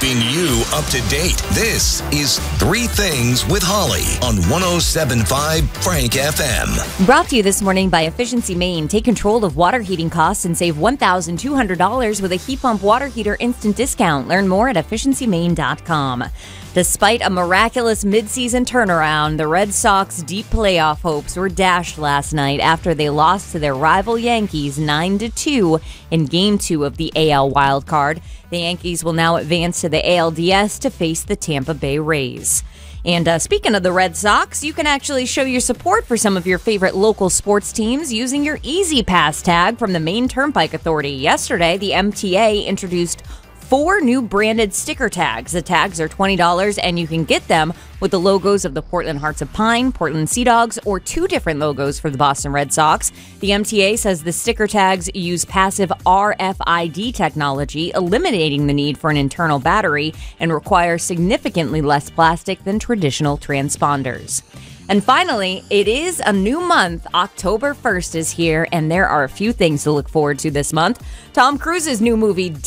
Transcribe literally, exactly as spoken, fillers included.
keeping you up to date. This is Three Things with Holly on one oh seven point five Frank F M. Brought to you this morning by Efficiency Maine. Take control of water heating costs and save one thousand two hundred dollars with a heat pump water heater instant discount. Learn more at efficiency maine dot com. Despite a miraculous midseason turnaround, the Red Sox deep playoff hopes were dashed last night after they lost to their rival Yankees nine to two in Game two of the A L wildcard. The Yankees will now advance to the A L D S to face the Tampa Bay Rays. And uh, speaking of the Red Sox, you can actually show your support for some of your favorite local sports teams using your Easy Pass tag from the Maine Turnpike Authority. Yesterday, the M T A introduced four new branded sticker tags. The tags are twenty dollars, and you can get them with the logos of the Portland Hearts of Pine, Portland Sea Dogs, or two different logos for the Boston Red Sox. The M T A says the sticker tags use passive R F I D technology, eliminating the need for an internal battery, and require significantly less plastic than traditional transponders. And finally, it is a new month. October first is here, and there are a few things to look forward to this month. Tom Cruise's new movie,